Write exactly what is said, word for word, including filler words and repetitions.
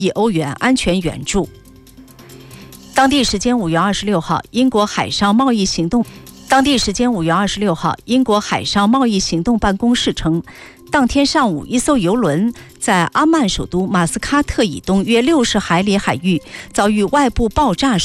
亿欧元安全援助。当地时间五月二十六号，英国海上贸易行动当地时间五月二十六号，英国海上贸易行动办公室称，当天上午，一艘油轮在阿曼首都马斯喀特以东约六十海里海域遭遇外部爆炸